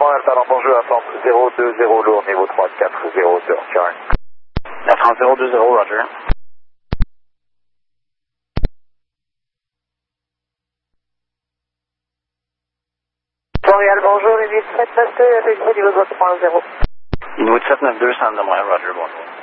Montréal Talent, bonjour, attente 020 lourd, niveau 3402, Karen. Attente 020, Roger. Montréal, bonjour, 8792, effectué niveau 310. Inuit 792, centre de Montréal, Roger, bonjour.